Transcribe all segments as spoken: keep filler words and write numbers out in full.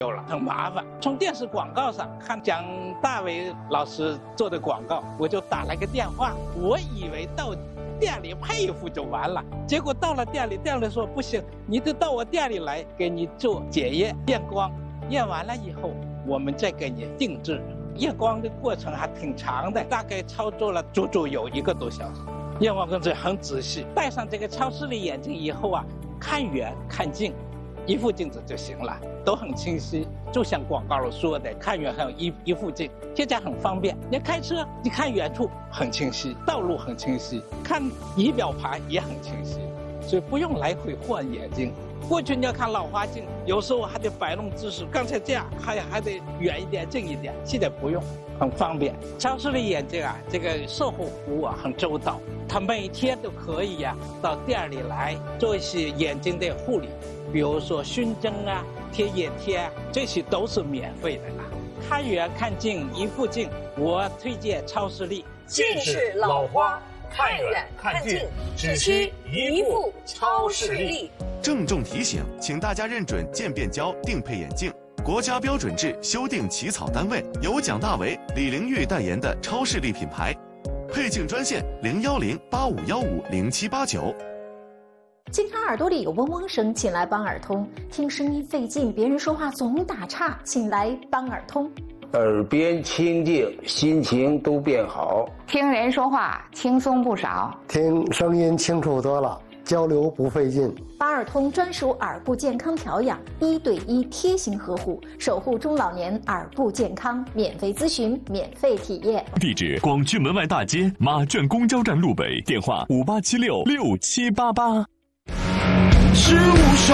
有了，很麻烦。从电视广告上看蒋大为老师做的广告，我就打了个电话，我以为到店里配一副就完了，结果到了店里，店里说不行，你得到我店里来给你做检验验光，验完了以后我们再给你定制。验光的过程还挺长的，大概操作了足足有一个多小时。验光工作很仔细，戴上这个超视力眼镜以后啊，看远看近，一副镜子就行了，都很清晰。就像广告里说的，看远还有一一副镜，现在很方便。你开车，你看远处很清晰，道路很清晰，看仪表盘也很清晰，所以不用来回换眼镜。过去你要看老花镜，有时候还得摆弄姿势，刚才这样还还得远一点近一点，现在不用，很方便。超视力眼镜啊，这个售后服务啊很周到，他每天都可以呀、啊、到店里来做一些眼睛的护理，比如说熏蒸啊、贴眼贴啊，这些都是免费的啊。看远看近一副镜，我推荐超视力。 近视老花，看远看近，只需一副超视力。 郑重提醒，请大家认准渐变胶定配眼镜，国家标准制修订起草单位，由蒋大为、李玲玉代言的超视力品牌。配镜专线零幺零八五幺五零七八九。 经常耳朵里有嗡嗡声，请来邦耳通；听声音费劲，别人说话总打岔，请来邦耳通。 耳边清静，心情都变好； 听人说话轻松不少， 听声音清楚多了，交流不费劲。 邦耳通专属耳部健康调养，一对一贴心呵护，守护中老年耳部健康，免费咨询，免费体验。 地址：广渠门外大街马圈公交站路北，电话：五八七六六七八八。 是无双。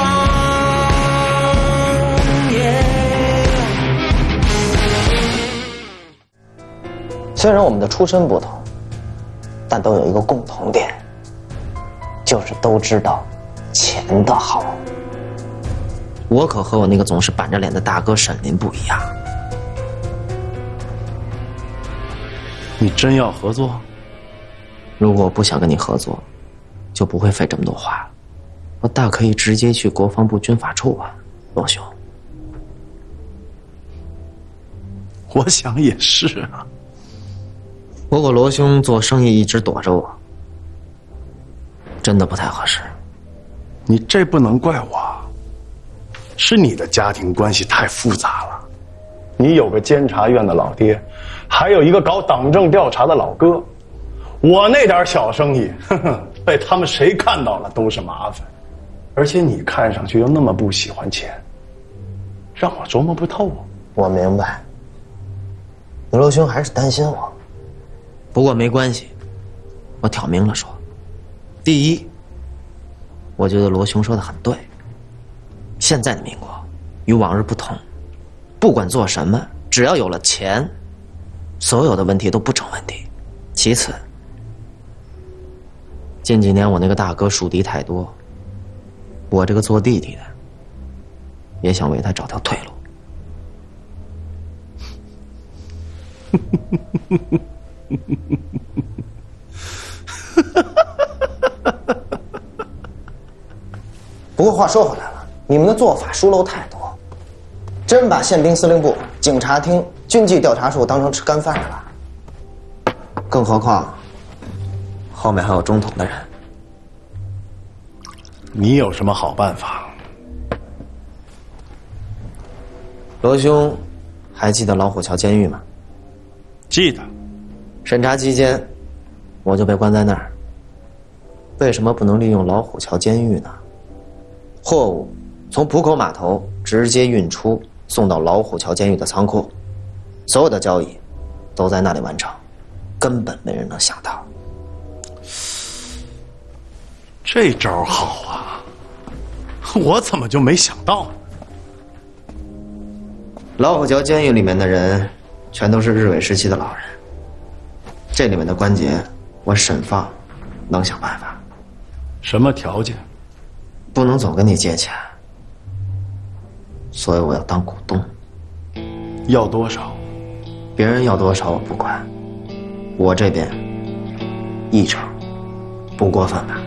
虽然我们的出身不同，但都有一个共同点，就是都知道钱的好。我可和我那个总是板着脸的大哥沈林不一样。 你真要合作？ 如果我不想跟你合作，就不会费这么多话，我大可以直接去国防部军法处啊，罗兄。 我想也是啊。 不过罗兄做生意一直躲着我，真的不太合适。 你这不能怪我，是你的家庭关系太复杂了。你有个监察院的老爹，还有一个搞党政调查的老哥，我那点小生意，呵呵，被他们谁看到了都是麻烦。而且你看上去又那么不喜欢钱，让我琢磨不透啊。 我明白，你罗兄还是担心我。不过没关系，我挑明了说。第一，我觉得罗兄说的很对，现在的民国与往日不同，不管做什么，只要有了钱，所有的问题都不成问题。其次，近几年我那个大哥树敌太多，我这个做弟弟的也想为他找条退路。不过话说回来了，你们的做法疏漏太多，真把宪兵司令部、警察厅、军纪调查处当成吃干饭的了。更何况后面还有中统的人。 你有什么好办法？ 罗兄还记得老虎桥监狱吗？ 记得。 审查期间我就被关在那儿，为什么不能利用老虎桥监狱呢？货物从浦口码头直接运出，送到老虎桥监狱的仓库，所有的交易都在那里完成，根本没人能想到。 这招好啊，我怎么就没想到呢？ 老虎桥监狱里面的人全都是日伪时期的老人，这里面的关节我沈放能想办法。 什么条件？ 不能总跟你借钱，所以我要当股东。 要多少？ 别人要多少我不管，我这边一成，不过分吧？